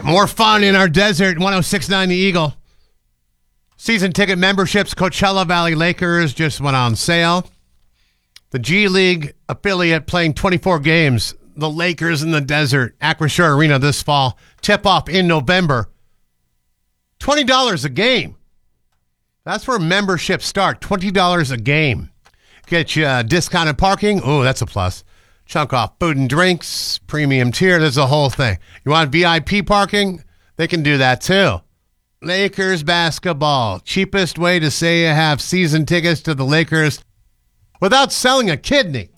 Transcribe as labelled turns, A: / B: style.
A: More fun in our desert. 106.9 The Eagle. Season ticket memberships, Coachella Valley Lakers just went on sale. The G League affiliate playing 24 games. The Lakers in the desert. Acrisure Arena this fall. Tip-off in November. $20 a game. That's where memberships start. $20 a game. Get you discounted parking. Oh, that's a plus. Chunk off food and drinks. Premium tier. There's a whole thing. You want VIP parking? They can do that too. Lakers basketball. Cheapest way to say you have season tickets to the Lakers without selling a kidney.